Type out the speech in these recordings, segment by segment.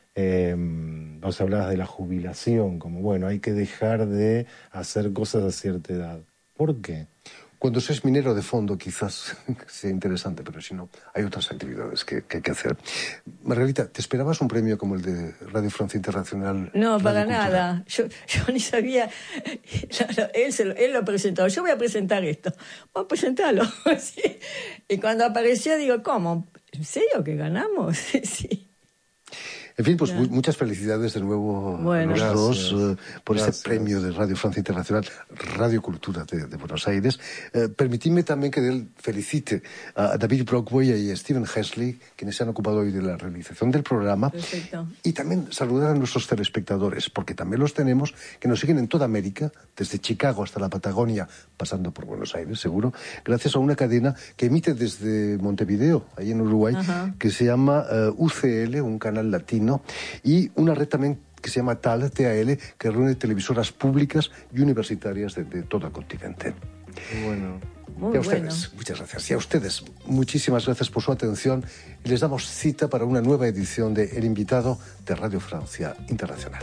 Vos hablabas de la jubilación, como bueno, hay que dejar de hacer cosas a cierta edad. ¿Por qué? Cuando seas minero de fondo quizás sea interesante, pero si no, hay otras actividades que hay que hacer. Margarita, ¿te esperabas un premio como el de Radio Francia Internacional? No, Radio para Cultura? nada. Yo ni sabía. Él lo presentó. Yo voy a presentar esto. Voy a presentarlo. Sí. Y cuando apareció, digo, ¿cómo? ¿En serio que ganamos? Sí. En fin, pues muchas felicidades de nuevo a los dos por este premio de Radio Francia Internacional, Radio Cultura de Buenos Aires. Permitidme también que él felicite a David Brockway y a Stephen Hesley, quienes se han ocupado hoy de la realización del programa. Perfecto. Y también saludar a nuestros telespectadores, porque también los tenemos, que nos siguen en toda América, desde Chicago hasta la Patagonia, pasando por Buenos Aires, seguro, gracias a una cadena que emite desde Montevideo, ahí en Uruguay, que se llama UCL, un canal latino, y una red también que se llama TAL, que reúne televisoras públicas y universitarias de todo el continente. Bueno. Muy y a ustedes, muchas gracias. Y a ustedes, muchísimas gracias por su atención. Y les damos cita para una nueva edición de El Invitado de Radio Francia Internacional.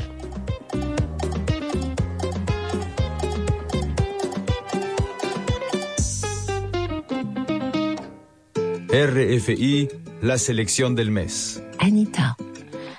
RFI, la selección del mes. Anita.